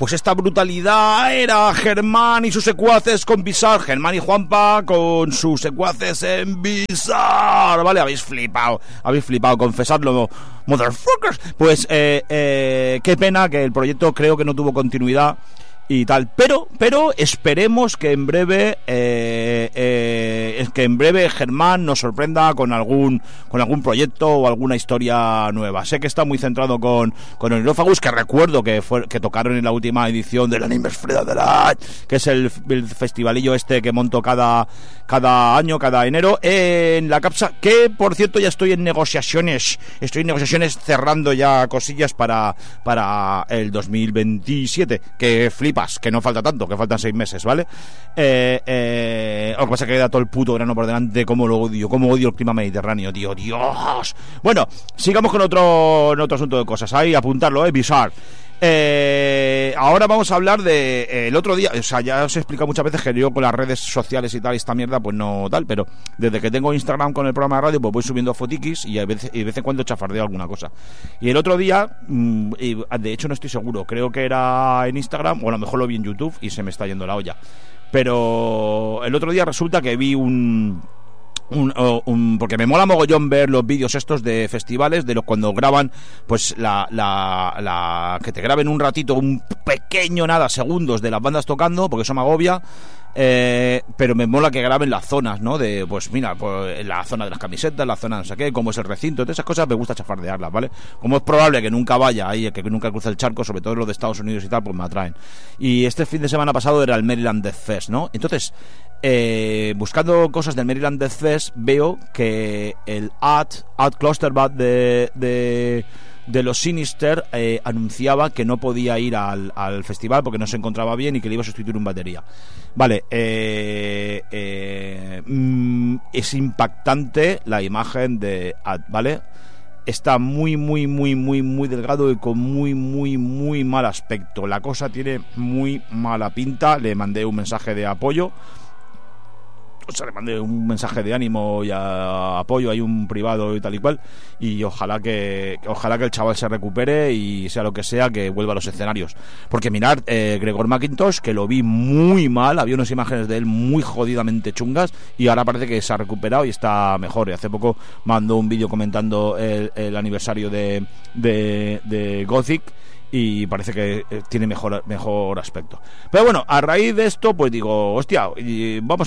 pues esta brutalidad era Germán y sus secuaces con Bizarre, Germán y Juanpa con sus secuaces en Bizarre, ¿vale? Habéis flipado, confesadlo, motherfuckers. Pues qué pena que el proyecto creo que no tuvo continuidad y tal, pero esperemos que en breve Germán nos sorprenda con algún proyecto o alguna historia nueva. Sé que está muy centrado con Oneirófagus, que recuerdo que tocaron en la última edición del Animes Freda de la, que es el festivalillo este que monto cada año, cada enero en la Capsa, que por cierto ya estoy en negociaciones cerrando ya cosillas para el 2027, que flipas, que no falta tanto, que faltan 6 meses, ¿vale? Lo que pasa es que queda todo el puto verano por delante. Cómo odio el clima mediterráneo, tío, Dios. Bueno, sigamos con otro asunto de cosas. Ahí, apuntarlo, Bizarre. Ahora vamos a hablar de el otro día, o sea, ya os he explicado muchas veces que yo con las redes sociales y tal, esta mierda, pues no tal, pero desde que tengo Instagram con el programa de radio, pues voy subiendo fotiquis y de vez en cuando chafardeo alguna cosa. Y el otro día, y de hecho no estoy seguro, creo que era en Instagram, o a lo mejor lo vi en YouTube y se me está yendo la olla. Pero el otro día resulta que vi porque me mola mogollón ver los vídeos estos de festivales, de los cuando graban, pues que te graben un ratito, un pequeño segundos de las bandas tocando, porque eso me agobia. Pero me mola que graben las zonas, ¿no? De, pues mira, pues la zona de las camisetas, la zona no sé qué, cómo es el recinto, todas esas cosas me gusta chafardearlas, ¿vale? Como es probable que nunca vaya ahí, que nunca cruce el charco, sobre todo los de Estados Unidos y tal, pues me atraen. Y este fin de semana pasado era el Maryland Death Fest, ¿no? Entonces, buscando cosas del Maryland Death Fest, veo que el Art Clusterbat de los Sinister anunciaba que no podía ir al festival porque no se encontraba bien y que le iba a sustituir un batería. Vale, es impactante la imagen de Ad, ¿vale? Está muy delgado y con muy mal aspecto. La cosa tiene muy mala pinta. Le mandé un mensaje de apoyo. O sea, le mandé un mensaje de ánimo y apoyo, hay un privado y tal y cual, y ojalá que el chaval se recupere y sea lo que sea, que vuelva a los escenarios. Porque mirad, Gregor McIntosh, que lo vi muy mal, había unas imágenes de él muy jodidamente chungas y ahora parece que se ha recuperado y está mejor. Y hace poco mandó un vídeo comentando el aniversario de Gothic y parece que tiene mejor aspecto. Pero bueno, a raíz de esto, pues digo, hostia, vamos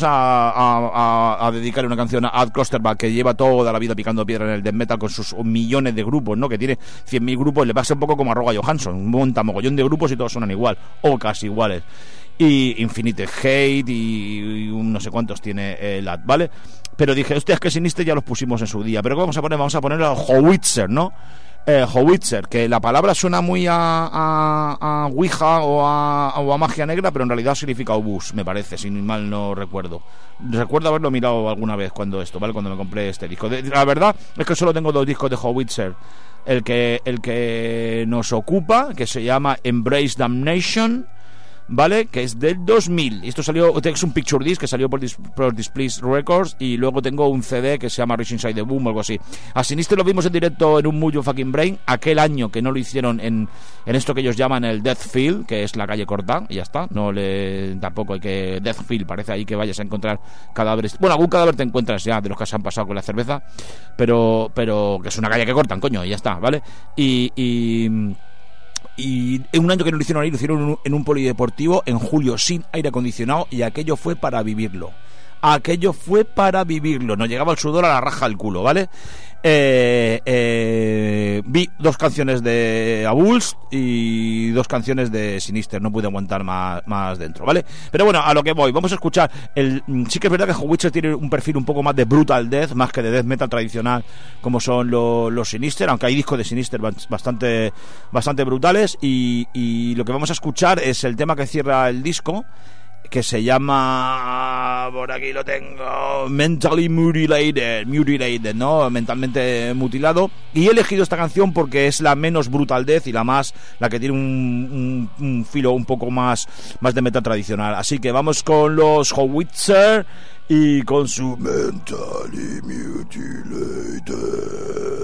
a dedicarle una canción a Ad Clusterbat, que lleva toda la vida picando piedra en el death metal con sus millones de grupos, ¿no? Que tiene 100.000 grupos, le pasa un poco como a Roga Johansson, un mogollón de grupos y todos suenan igual, o casi iguales. Y Infinite Hate y no sé cuántos tiene el Ad, ¿vale? Pero dije, hostia, es que Sinister ya los pusimos en su día, pero ¿qué vamos a poner? Vamos a poner a Howitzer, ¿no? Howitzer, que la palabra suena muy a Ouija o a magia negra, pero en realidad significa obús, me parece, si mal no recuerdo. Recuerdo haberlo mirado alguna vez cuando me compré este disco. La verdad es que solo tengo 2 discos de Howitzer. El que nos ocupa, que se llama Embrace Damnation, ¿vale? Que es del 2000. Esto salió, es un picture disc que salió por Displeased Records, y luego tengo un CD que se llama Reach Inside the Boom o algo así. A Sinister lo vimos en directo en un Muyo Fucking Brain aquel año, que no lo hicieron en esto que ellos llaman el Death Field, que es la calle corta, y ya está. Tampoco hay que Death Field, parece ahí que vayas a encontrar cadáveres. Bueno, algún cadáver te encuentras ya de los que se han pasado con la cerveza, pero que es una calle que cortan, coño, y ya está, ¿vale? Y en un año que no lo hicieron ahí, lo hicieron en un polideportivo en julio, sin aire acondicionado, y aquello fue para vivirlo. Nos llegaba el sudor a la raja del culo, ¿vale? Vi 2 canciones de Abuls y 2 canciones de Sinister, no pude aguantar más dentro, ¿vale? Pero bueno, a lo que voy, vamos a escuchar sí que es verdad que Howitzer tiene un perfil un poco más de brutal death, más que de death metal tradicional, como son los Sinister, aunque hay discos de Sinister bastante brutales, y lo que vamos a escuchar es el tema que cierra el disco, que se llama, por aquí lo tengo, Mentally Mutilated, ¿no? Mentalmente mutilado. Y he elegido esta canción porque es la menos brutal death y la que tiene un filo un poco más de metal tradicional. Así que vamos con los Howitzer y con su Mentally Mutilated.